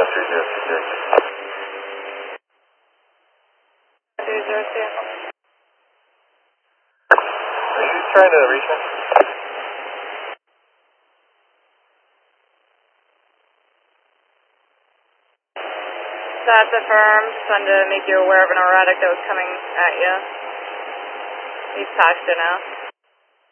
Are you trying to reach me? That's affirmed. Just wanted to make you aware of an erratic that was coming at you. He's passed it now.